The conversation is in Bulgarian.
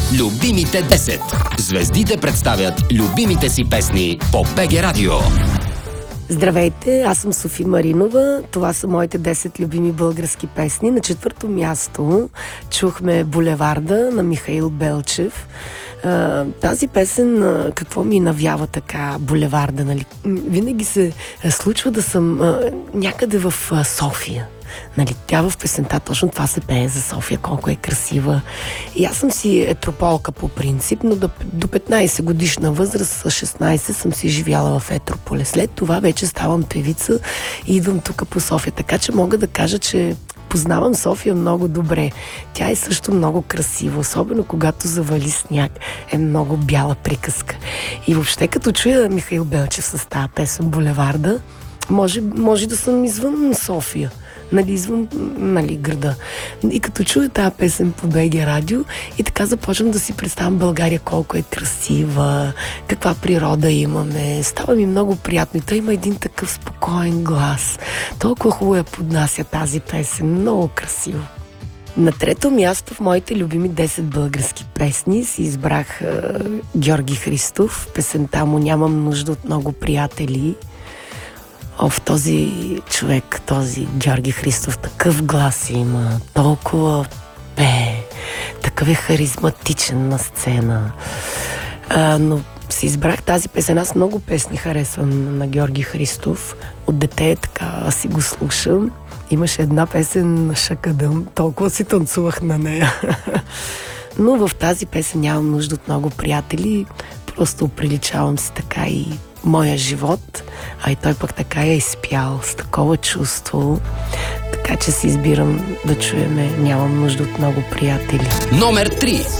Любимите 10. Звездите представят любимите си песни по БГ Радио. Здравейте, аз съм Софи Маринова. Това са моите 10 любими български песни. На четвърто място чухме "Булеварда" на Михаил Белчев. Тази песен, какво ми навява така "Булеварда", нали? Винаги се случва да съм някъде в София. Нали, тя в песента точно това се пее за София, колко е красива. И аз съм си етрополка по принцип, но до 15 годишна възраст, с 16 съм си живяла в Етрополе. След това вече ставам певица и идвам тук по София. Така че мога да кажа, че познавам София много добре. Тя е също много красива, особено когато завали сняг. Е много бяла приказка. И въобще като чуя Михаил Белчев с тази песен "Булеварда", може да съм извън София. Извън града. И като чуя тази песен по БГ Радио и така започвам да си представям България колко е красива, каква природа имаме. Става ми много приятно и той има един такъв спокоен глас. Толкова хубаво я поднася тази песен. Много красиво. На трето място в моите любими 10 български песни си избрах Георги Христов. Песента му "Нямам нужда от много приятели". В този човек, този Георги Христов, такъв глас има, толкова пее, такъв е харизматичен на сцена. Но си избрах тази песен. Аз много песни харесвам на Георги Христов. От дете така си го слушам. Имаше една песен "Шакадъм", толкова си танцувах на нея. Но в тази песен "Нямам нужда от много приятели", просто приличавам си така и моя живот, а и той пък така е изпял с такова чувство. Така че си избирам да чуеме "Нямам нужда от много приятели". Номер 3.